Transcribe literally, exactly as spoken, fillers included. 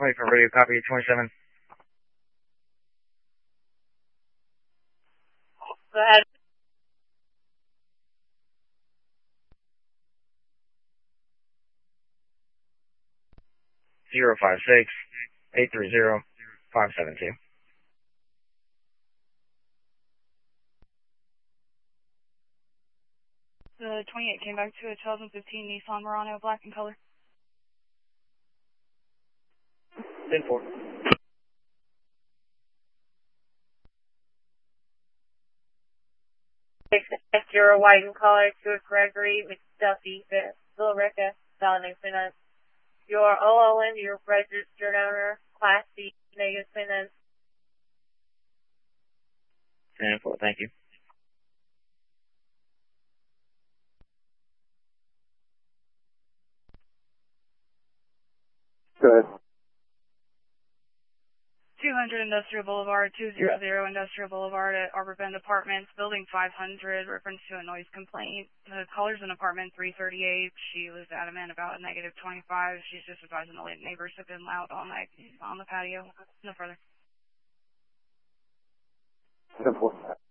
Wait for radio copy twenty-seven. Go ahead. Zero five six eight three zero five seven two. The twenty-eight came back to a two thousand fifteen Nissan Murano, black in color. ten four. six zero white in color to a Gregory with Duffy, Bill Ricca, Dominic Finance. Your O L N, your registered owner, Class C, negative finance. ten four, thank you. Go ahead. two hundred Industrial Boulevard, two hundred Industrial Boulevard at Arbor Bend Apartments, Building five hundred, reference to a noise complaint. The caller's in apartment three thirty-eight. She was adamant about a negative twenty-five. She's just advising the neighbors have been loud all night on the patio. No further. ten four.